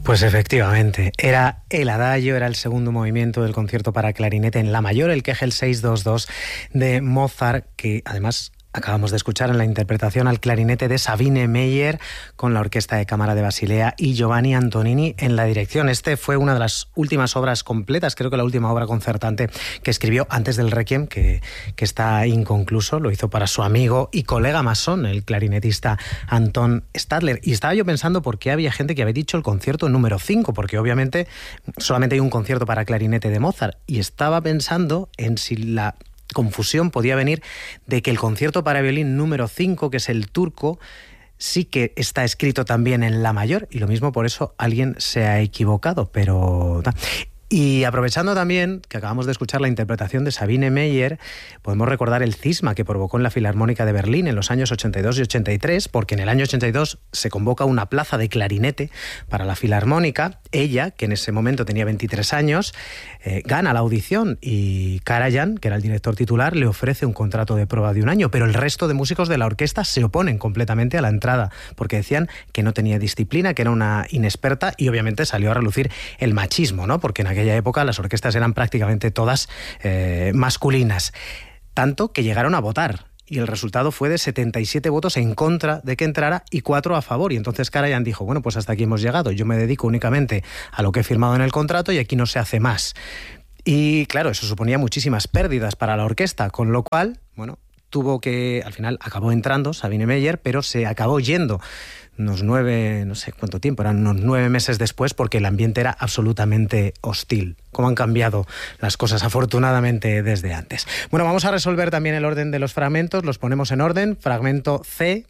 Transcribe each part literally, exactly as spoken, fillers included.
Pues efectivamente, era el adagio, era el segundo movimiento del concierto para clarinete en la mayor, el Kegel seiscientos veintidós de Mozart, que además acabamos de escuchar en la interpretación al clarinete de Sabine Meyer, con la Orquesta de Cámara de Basilea y Giovanni Antonini en la dirección. Este fue una de las últimas obras completas, creo que la última obra concertante que escribió antes del Requiem, que, que está inconcluso. Lo hizo para su amigo y colega masón, el clarinetista Anton Stadler. Y estaba yo pensando por qué había gente que había dicho el concierto número cinco, porque obviamente solamente hay un concierto para clarinete de Mozart. Y estaba pensando en si la confusión podía venir de que el concierto para violín número cinco, que es el turco, sí que está escrito también en la mayor, y lo mismo por eso alguien se ha equivocado, pero... Y aprovechando también que acabamos de escuchar la interpretación de Sabine Meyer, podemos recordar el cisma que provocó en la Filarmónica de Berlín en los años ochenta y dos y ochenta y tres, porque en el año ochenta y dos se convoca una plaza de clarinete para la Filarmónica. Ella, que en ese momento tenía veintitrés años, eh, gana la audición y Karajan, que era el director titular, le ofrece un contrato de prueba de un año, pero el resto de músicos de la orquesta se oponen completamente a la entrada, porque decían que no tenía disciplina, que era una inexperta, y obviamente salió a relucir el machismo, ¿no? Porque en aquella época las orquestas eran prácticamente todas eh, masculinas, tanto que llegaron a votar. Y el resultado fue de setenta y siete votos en contra de que entrara y cuatro a favor. Y entonces Karajan dijo, bueno, pues hasta aquí hemos llegado. Yo me dedico únicamente a lo que he firmado en el contrato y aquí no se hace más. Y claro, eso suponía muchísimas pérdidas para la orquesta, con lo cual, bueno, tuvo que, al final acabó entrando Sabine Meyer, pero se acabó yendo unos nueve, no sé cuánto tiempo, eran unos nueve meses después, porque el ambiente era absolutamente hostil. Cómo han cambiado las cosas, afortunadamente, desde antes. Bueno, vamos a resolver también el orden de los fragmentos, los ponemos en orden. Fragmento C.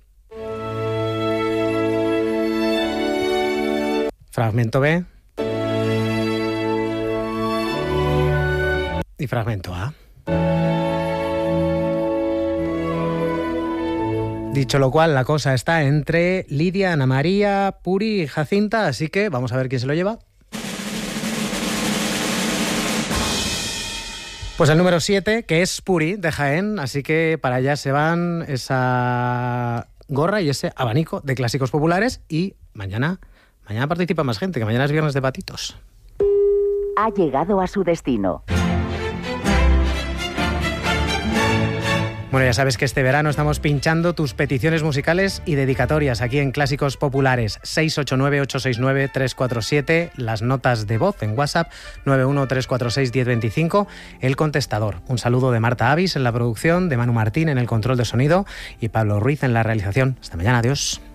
Fragmento B. Y fragmento A. Dicho lo cual, la cosa está entre Lidia, Ana María, Puri y Jacinta, así que vamos a ver quién se lo lleva. Pues el número siete, que es Puri, de Jaén, así que para allá se van esa gorra y ese abanico de clásicos populares, y mañana, mañana participa más gente, que mañana es viernes de patitos. Ha llegado a su destino. Bueno, ya sabes que este verano estamos pinchando tus peticiones musicales y dedicatorias aquí en Clásicos Populares. seis ocho nueve, ocho seis nueve, tres cuatro siete, las notas de voz en WhatsApp nueve uno tres cuatro seis, uno cero dos cinco, el contestador. Un saludo de Marta Avis en la producción, de Manu Martín en el control de sonido y Pablo Ruiz en la realización. Hasta mañana, adiós.